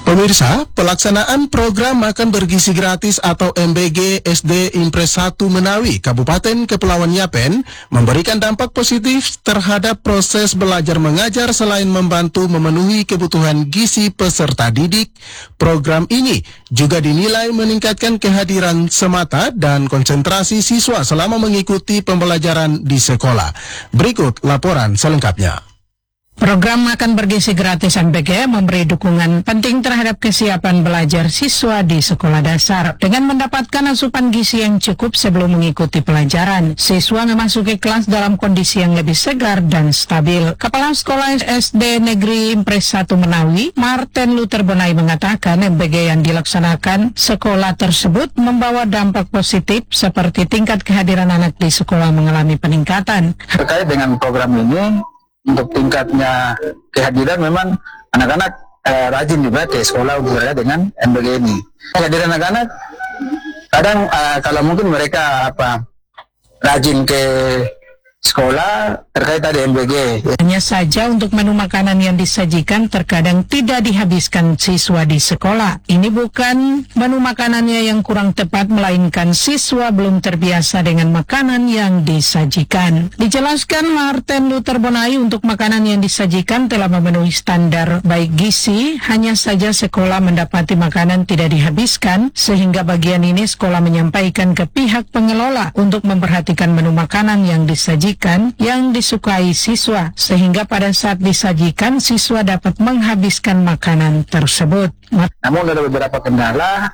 Pemirsa, pelaksanaan program makan bergizi gratis atau MBG SD Impres 1 Menawi, Kabupaten Kepulauan Yapen, memberikan dampak positif terhadap proses belajar mengajar selain membantu memenuhi kebutuhan gizi peserta didik. Program ini juga dinilai meningkatkan kehadiran semata dan konsentrasi siswa selama mengikuti pembelajaran di sekolah. Berikut laporan selengkapnya. Program makan bergizi gratis MBG memberi dukungan penting terhadap kesiapan belajar siswa di sekolah dasar. Dengan mendapatkan asupan gizi yang cukup sebelum mengikuti pelajaran, siswa memasuki kelas dalam kondisi yang lebih segar dan stabil. Kepala Sekolah SD Negeri Impres 1 Menawi, Martin Luther Bonai mengatakan MBG yang dilaksanakan sekolah tersebut membawa dampak positif seperti tingkat kehadiran anak di sekolah mengalami peningkatan. Terkait dengan program ini, untuk tingkatnya kehadiran memang anak-anak rajin juga ke sekolah berada dengan MBG ini. Kehadiran anak-anak kadang kalau mungkin mereka rajin ke sekolah terkait tadi MBG. Hanya saja untuk menu makanan yang disajikan terkadang tidak dihabiskan siswa di sekolah. Ini bukan menu makanannya yang kurang tepat, melainkan siswa belum terbiasa dengan makanan yang disajikan. Dijelaskan Martin Luther Bonai, untuk makanan yang disajikan telah memenuhi standar baik gizi, hanya saja sekolah mendapati makanan tidak dihabiskan, sehingga bagian ini sekolah menyampaikan ke pihak pengelola untuk memperhatikan menu makanan yang disajikan yang disukai siswa, sehingga pada saat disajikan siswa dapat menghabiskan makanan tersebut. Namun ada beberapa kendala,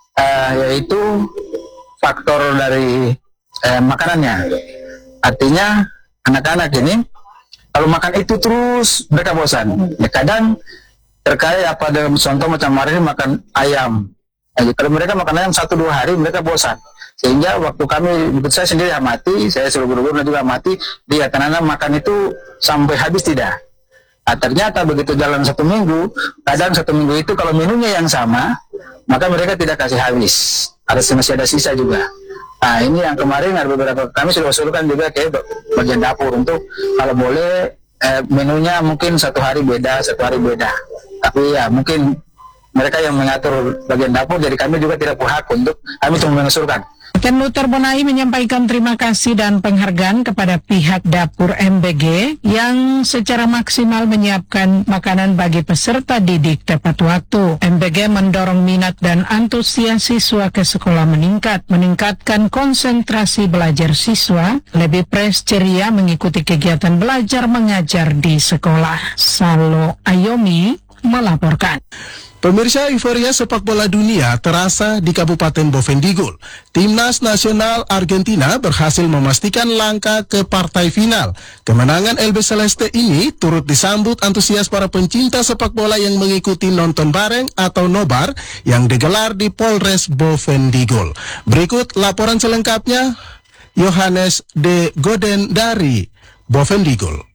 yaitu faktor dari makanannya. Artinya anak-anak ini kalau makan itu terus mereka bosan. Ya, kadang terkait dalam contoh macam hari ini makan ayam. Kalau mereka makan ayam 1-2 hari mereka bosan. Sehingga waktu saya sendiri amati, saya seluruh guru-guru juga amati, lihat anak-anak makan itu sampai habis tidak. Nah, ternyata begitu jalan 1 minggu, kadang 1 minggu itu kalau menunya yang sama, maka mereka tidak kasih habis. Masih ada sisa juga. Nah, ini yang kemarin ada beberapa, kami sudah usulkan juga ke bagian dapur untuk kalau boleh menunya mungkin 1 hari beda, 1 hari beda. Tapi ya mungkin mereka yang mengatur bagian dapur, jadi kami juga tidak berhak untuk kami cuma mengusulkan. Martin Luther Bonai menyampaikan terima kasih dan penghargaan kepada pihak dapur MBG yang secara maksimal menyiapkan makanan bagi peserta didik tepat waktu. MBG mendorong minat dan antusias siswa ke sekolah meningkatkan konsentrasi belajar siswa, lebih fresh ceria mengikuti kegiatan belajar mengajar di sekolah. Salo Ayomi melaporkan. Pemirsa, euforia sepak bola dunia terasa di Kabupaten Bovendigul. Timnas nasional Argentina berhasil memastikan langkah ke partai final. Kemenangan LB Celeste ini turut disambut antusias para pencinta sepak bola yang mengikuti nonton bareng atau nobar yang digelar di Polres Bovendigul. Berikut laporan selengkapnya, Yohanes de Goden dari Bovendigul.